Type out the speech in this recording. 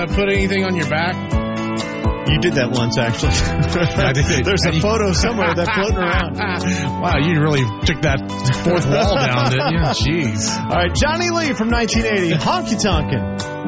put anything on your back? You did that once, actually. I did. There's a photo somewhere that's floating around. Wow, you really took that fourth wall down, didn't you? Jeez. All right, Johnny Lee from 1980, Honky Tonkin'.